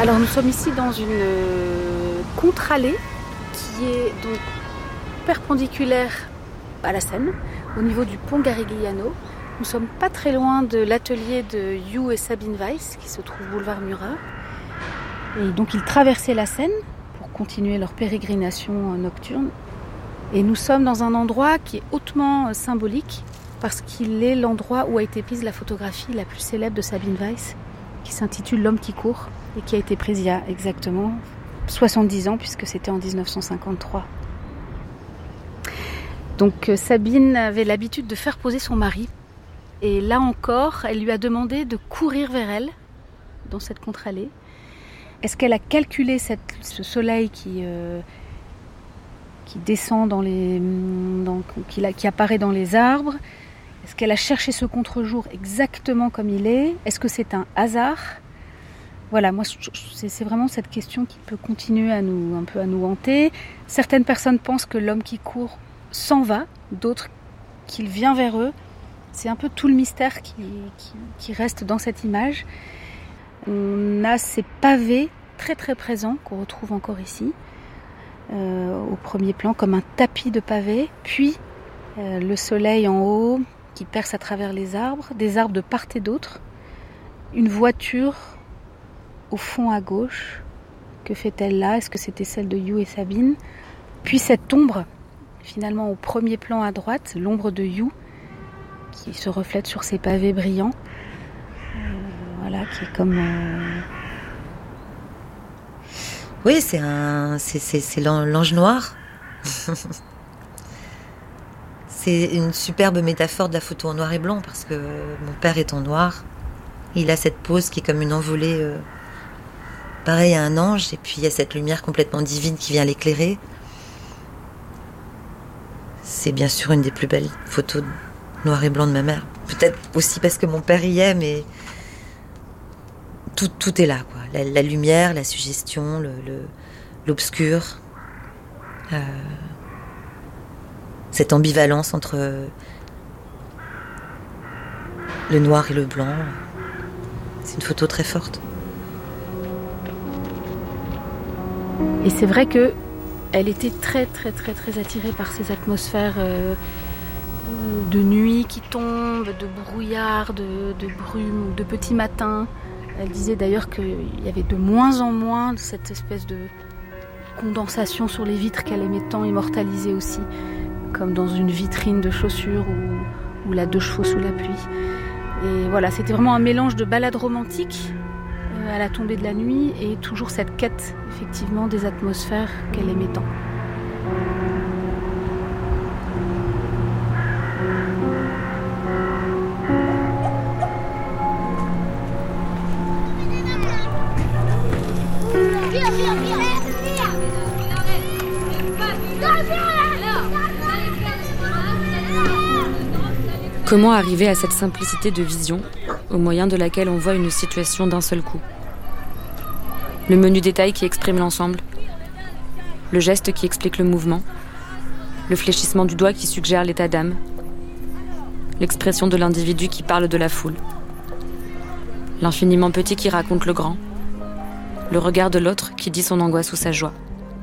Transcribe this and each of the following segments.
Alors nous sommes ici dans une contre-allée qui est donc perpendiculaire à la Seine, au niveau du pont Garigliano. Nous sommes pas très loin de l'atelier de Hugh et Sabine Weiss qui se trouve boulevard Murat. Et donc ils traversaient la Seine pour continuer leur pérégrination nocturne. Et nous sommes dans un endroit qui est hautement symbolique parce qu'il est l'endroit où a été prise la photographie la plus célèbre de Sabine Weiss, qui s'intitule L'homme qui court et qui a été prise il y a exactement 70 ans puisque c'était en 1953. Donc Sabine avait l'habitude de faire poser son mari et là encore, elle lui a demandé de courir vers elle dans cette contre-allée. Est-ce qu'elle a calculé ce soleil qui descend qui apparaît dans les arbres? Est-ce qu'elle a cherché ce contre-jour exactement comme il est? Est-ce que c'est un hasard? Voilà, moi c'est vraiment cette question qui peut continuer à nous hanter. Certaines personnes pensent que l'homme qui court s'en va, d'autres qu'il vient vers eux. C'est un peu tout le mystère qui reste dans cette image. On a ces pavés très très présents qu'on retrouve encore ici, au premier plan, comme un tapis de pavés. Puis le soleil en haut qui perce à travers les arbres, des arbres de part et d'autre. Une voiture au fond à gauche. Que fait-elle là? Est-ce que c'était celle de Hugh et Sabine? Puis cette ombre, finalement au premier plan à droite, l'ombre de Hugh, qui se reflète sur ces pavés brillants. Voilà, qui est comme... Oui, c'est l'ange noir. C'est une superbe métaphore de la photo en noir et blanc, parce que mon père est en noir. Il a cette pose qui est comme une envolée, pareil à un ange, et puis il y a cette lumière complètement divine qui vient l'éclairer. C'est bien sûr une des plus belles photos noir et blanc de ma mère. Peut-être aussi parce que mon père y est, mais tout est là, quoi. La lumière, la suggestion, l'obscur. Cette ambivalence entre le noir et le blanc. C'est une photo très forte. Et c'est vrai que elle était très très très très attirée par ces atmosphères de nuit qui tombent, de brouillard, de brume, de petits matins. Elle disait d'ailleurs qu'il y avait de moins en moins de cette espèce de condensation sur les vitres qu'elle aimait tant immortaliser aussi, comme dans une vitrine de chaussures ou la deux chevaux sous la pluie. Et voilà, c'était vraiment un mélange de balade romantique à la tombée de la nuit et toujours cette quête effectivement des atmosphères qu'elle aimait tant. Comment arriver à cette simplicité de vision, au moyen de laquelle on voit une situation d'un seul coup? Le menu détail qui exprime l'ensemble, le geste qui explique le mouvement, le fléchissement du doigt qui suggère l'état d'âme, l'expression de l'individu qui parle de la foule, l'infiniment petit qui raconte le grand, le regard de l'autre qui dit son angoisse ou sa joie.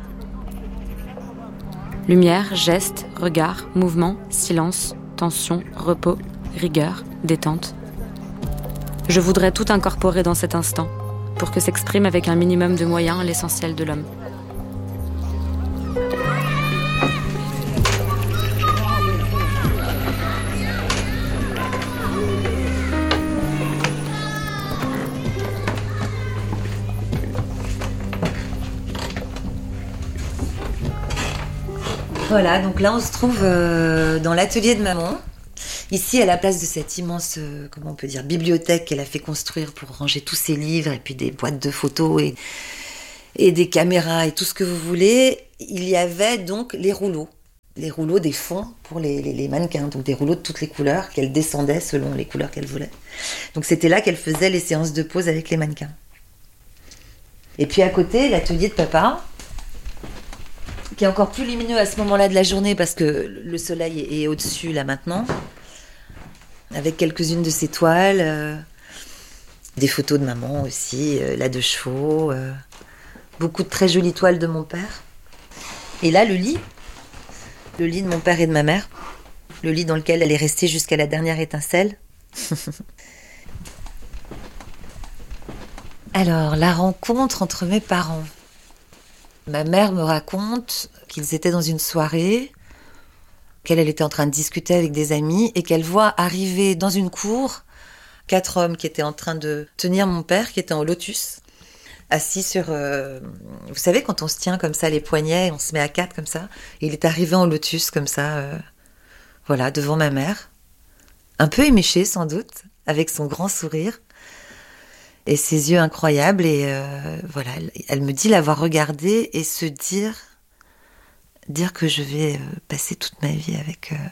Lumière, geste, regard, mouvement, silence, tension, repos, rigueur, détente. Je voudrais tout incorporer dans cet instant, pour que s'exprime avec un minimum de moyens l'essentiel de l'homme. Voilà, donc là on se trouve dans l'atelier de maman. Ici, à la place de cette immense, comment on peut dire, bibliothèque qu'elle a fait construire pour ranger tous ses livres et puis des boîtes de photos et des caméras et tout ce que vous voulez, il y avait donc les rouleaux des fonds pour les mannequins, donc des rouleaux de toutes les couleurs qu'elle descendait selon les couleurs qu'elle voulait. Donc c'était là qu'elle faisait les séances de pose avec les mannequins. Et puis à côté, l'atelier de papa, qui est encore plus lumineux à ce moment-là de la journée parce que le soleil est au-dessus là maintenant, avec quelques-unes de ses toiles. Des photos de maman aussi, la de chevaux, beaucoup de très jolies toiles de mon père. Et là, le lit de mon père et de ma mère, le lit dans lequel elle est restée jusqu'à la dernière étincelle. Alors, la rencontre entre mes parents. Ma mère me raconte qu'ils étaient dans une soirée, qu'elle était en train de discuter avec des amis et qu'elle voit arriver dans une cour 4 hommes qui étaient en train de tenir mon père, qui était en lotus, assis sur... vous savez, quand on se tient comme ça les poignets, on se met à 4 comme ça, et il est arrivé en lotus comme ça, voilà, devant ma mère, un peu éméché sans doute, avec son grand sourire, et ses yeux incroyables, et voilà, elle me dit l'avoir regardé et se dire que je vais passer toute ma vie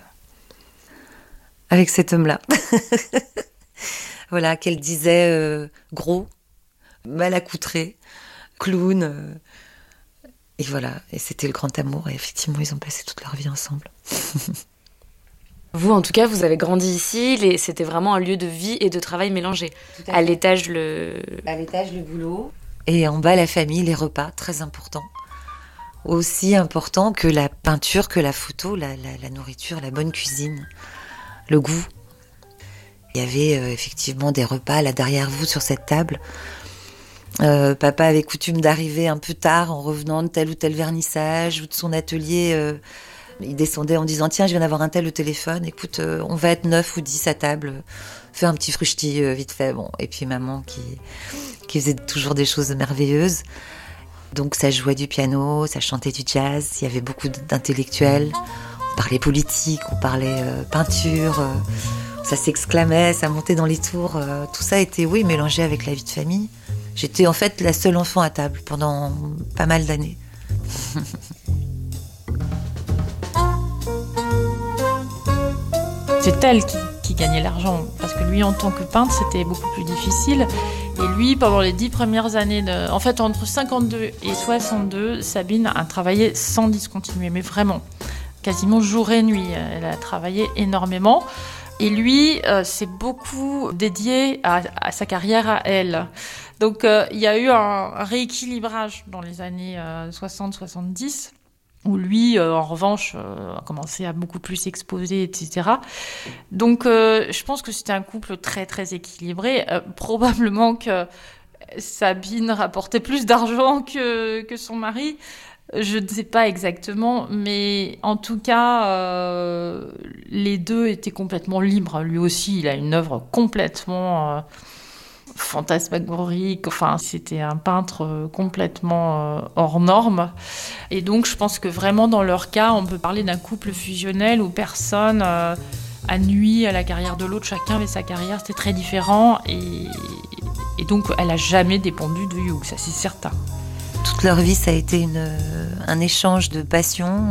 avec cet homme-là. Voilà, qu'elle disait gros, mal accoutré, clown. Et voilà, et c'était le grand amour. Et effectivement, ils ont passé toute leur vie ensemble. Vous, en tout cas, vous avez grandi ici. C'était vraiment un lieu de vie et de travail mélangé. À l'étage, le boulot. Et en bas, la famille, les repas, très important. Aussi important que la peinture, que la photo, la nourriture, la bonne cuisine, le goût. Il y avait effectivement des repas là derrière vous sur cette table. Papa avait coutume d'arriver un peu tard en revenant de tel ou tel vernissage ou de son atelier. Il descendait en disant « Tiens, je viens d'avoir un tel au téléphone. Écoute, on va être 9 ou 10 à table. Fais un petit fruchti vite fait. » Bon. Et puis maman qui faisait toujours des choses merveilleuses. Donc ça jouait du piano, ça chantait du jazz. Il y avait beaucoup d'intellectuels. On parlait politique, on parlait peinture. Ça s'exclamait, ça montait dans les tours. Tout ça était, oui, mélangé avec la vie de famille. J'étais en fait la seule enfant à table pendant pas mal d'années. C'est elle qui gagnait l'argent, parce que lui, en tant que peintre, c'était beaucoup plus difficile. Et lui, pendant les 10 premières années, en fait, entre 52 et 62, Sabine a travaillé sans discontinuer, mais vraiment, quasiment jour et nuit. Elle a travaillé énormément. Et lui, s'est beaucoup dédié à sa carrière à elle. Donc, il y a eu un rééquilibrage dans les années 60-70, où lui, en revanche, a commencé à beaucoup plus s'exposer, etc. Donc, je pense que c'était un couple très, très équilibré. Probablement que Sabine rapportait plus d'argent que son mari. Je ne sais pas exactement, mais en tout cas, les deux étaient complètement libres. Lui aussi, il a une œuvre complètement fantasmagorique. Enfin, c'était un peintre complètement hors norme. Et donc, je pense que vraiment, dans leur cas, on peut parler d'un couple fusionnel où personne a nui à la carrière de l'autre. Chacun avait sa carrière, c'était très différent. Et donc, elle n'a jamais dépendu de Hugh, ça c'est certain. Toute leur vie, ça a été un échange de passion,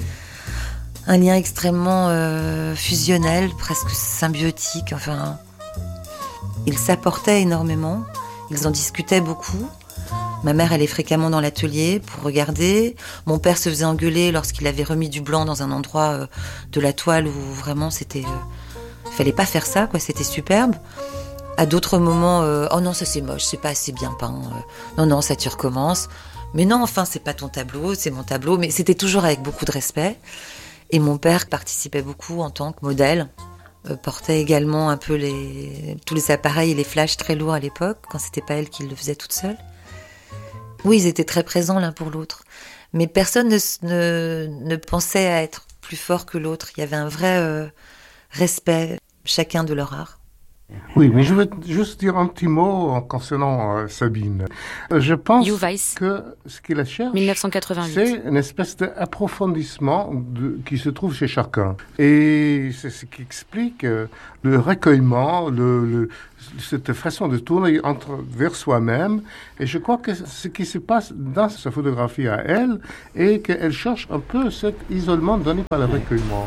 un lien extrêmement fusionnel, presque symbiotique. Enfin, ils s'apportaient énormément, ils en discutaient beaucoup. Ma mère allait fréquemment dans l'atelier pour regarder. Mon père se faisait engueuler lorsqu'il avait remis du blanc dans un endroit de la toile où vraiment c'était... il fallait pas faire ça, quoi. C'était superbe. À d'autres moments, oh non, ça c'est moche, c'est pas assez bien peint. Non, ça tu recommences. Mais non, enfin, c'est pas ton tableau, c'est mon tableau. Mais c'était toujours avec beaucoup de respect. Et mon père participait beaucoup en tant que modèle. Portait également un peu tous les appareils et les flashs très lourds à l'époque, quand c'était pas elle qui le faisait toute seule. Oui, ils étaient très présents l'un pour l'autre. Mais personne ne pensait à être plus fort que l'autre. Il y avait un vrai respect, chacun de leur art. Oui, mais je veux juste dire un petit mot concernant Sabine. Je pense que ce qu'il cherche, 1988. C'est une espèce d'approfondissement qui se trouve chez chacun. Et c'est ce qui explique le recueillement, cette façon de tourner vers soi-même. Et je crois que ce qui se passe dans sa photographie à elle est qu'elle cherche un peu cet isolement donné par le recueillement.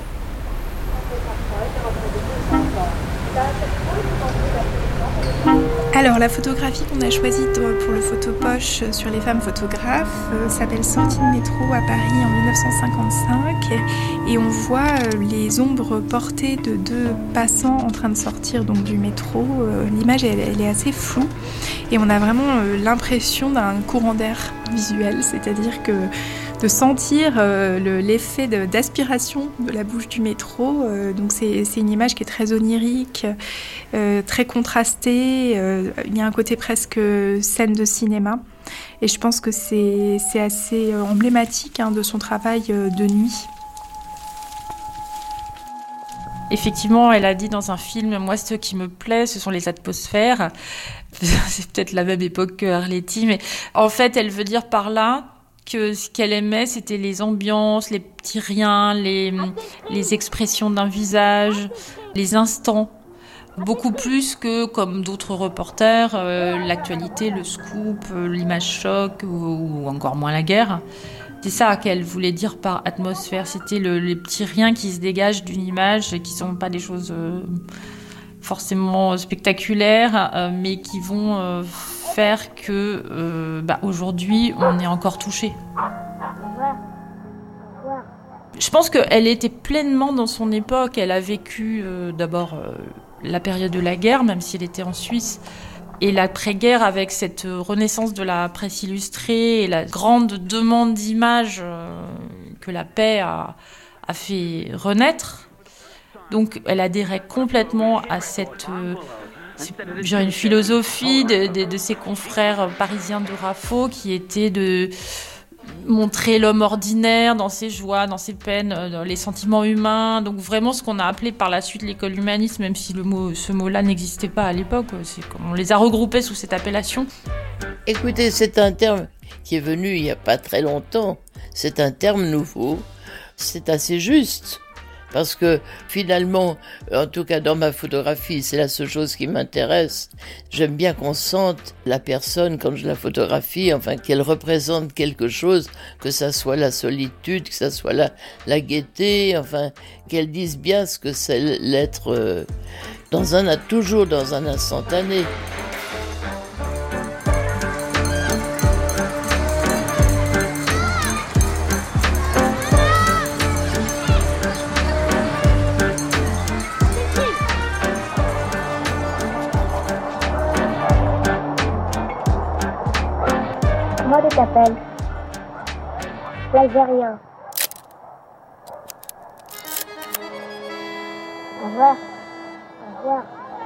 Alors la photographie qu'on a choisie pour le photopoche sur les femmes photographes s'appelle Sortie de métro à Paris en 1955 et on voit les ombres portées de deux passants en train de sortir donc du métro. L'image elle est assez floue et on a vraiment l'impression d'un courant d'air visuel, c'est-à-dire que de sentir l'effet d'aspiration de la bouche du métro. Donc c'est une image qui est très onirique, très contrastée. Il y a un côté presque scène de cinéma. Et je pense que c'est assez emblématique de son travail de nuit. Effectivement, elle a dit dans un film, moi ce qui me plaît, ce sont les atmosphères. C'est peut-être la même époque que Arletty, mais en fait, elle veut dire par là que ce qu'elle aimait, c'était les ambiances, les petits riens, les expressions d'un visage, les instants. Beaucoup plus que, comme d'autres reporters, l'actualité, le scoop, l'image choc ou encore moins la guerre. C'est ça qu'elle voulait dire par atmosphère. C'était les petits riens qui se dégagent d'une image et qui ne sont pas des choses forcément spectaculaires, mais qui vont faire que aujourd'hui, on est encore touché. Je pense qu'elle était pleinement dans son époque. Elle a vécu d'abord la période de la guerre, même si elle était en Suisse, et l'après-guerre avec cette renaissance de la presse illustrée et la grande demande d'images que la paix a fait renaître. Donc elle adhérait complètement à cette une philosophie de ses confrères parisiens de Raffaud qui était de montrer l'homme ordinaire dans ses joies, dans ses peines, dans les sentiments humains. Donc vraiment ce qu'on a appelé par la suite l'école humaniste, même si ce mot-là n'existait pas à l'époque. C'est comme on les a regroupés sous cette appellation. Écoutez, c'est un terme qui est venu il n'y a pas très longtemps. C'est un terme nouveau. C'est assez juste. Parce que finalement, en tout cas dans ma photographie, c'est la seule chose qui m'intéresse. J'aime bien qu'on sente la personne quand je la photographie, enfin qu'elle représente quelque chose, que ça soit la solitude, que ça soit la gaieté, enfin qu'elle dise bien ce que c'est l'être toujours dans un instantané. Comment tu t'appelles? L'Algérien. Au revoir. Au revoir.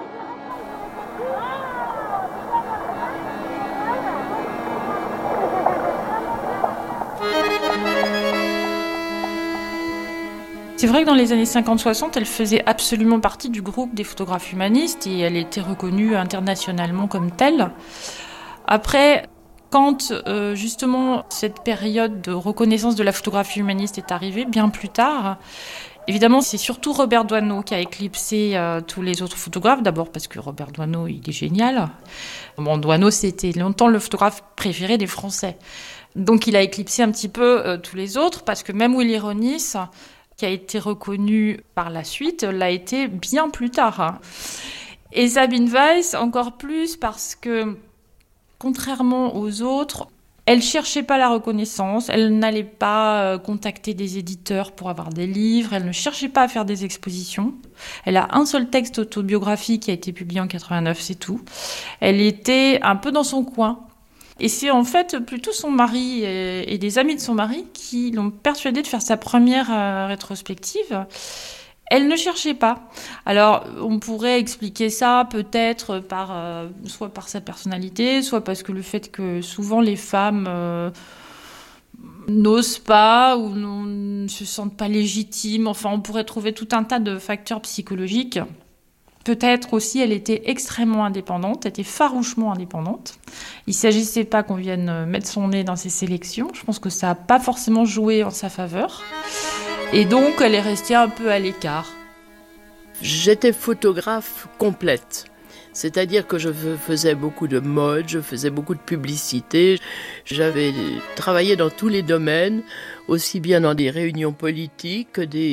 C'est vrai que dans les années 50-60, elle faisait absolument partie du groupe des photographes humanistes et elle était reconnue internationalement comme telle. Après, quand justement cette période de reconnaissance de la photographie humaniste est arrivée, bien plus tard, évidemment c'est surtout Robert Doisneau qui a éclipsé tous les autres photographes, d'abord parce que Robert Doisneau il est génial. Bon, Doisneau c'était longtemps le photographe préféré des Français. Donc il a éclipsé un petit peu tous les autres parce que même Willy Ronis, qui a été reconnu par la suite, l'a été bien plus tard. Et Sabine Weiss encore plus parce que contrairement aux autres, elle cherchait pas la reconnaissance, elle n'allait pas contacter des éditeurs pour avoir des livres, elle ne cherchait pas à faire des expositions. Elle a un seul texte autobiographique qui a été publié en 89, c'est tout. Elle était un peu dans son coin. Et c'est en fait plutôt son mari et des amis de son mari qui l'ont persuadée de faire sa première rétrospective. Elle ne cherchait pas. Alors, on pourrait expliquer ça peut-être soit par sa personnalité, soit parce que le fait que souvent les femmes n'osent pas ou ne se sentent pas légitimes. Enfin, on pourrait trouver tout un tas de facteurs psychologiques. Peut-être aussi, elle était extrêmement indépendante, elle était farouchement indépendante. Il ne s'agissait pas qu'on vienne mettre son nez dans ses sélections. Je pense que ça n'a pas forcément joué en sa faveur. Et donc, elle est restée un peu à l'écart. J'étais photographe complète. C'est-à-dire que je faisais beaucoup de mode, je faisais beaucoup de publicité. J'avais travaillé dans tous les domaines, aussi bien dans des réunions politiques que des